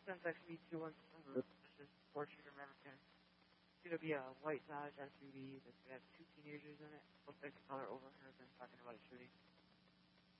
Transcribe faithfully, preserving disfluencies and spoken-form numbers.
sent X V two one seven. This is four-seater American. It's going to be a white Dodge S U V that's going to have two teenagers in it. Looks like the color over here has been fucking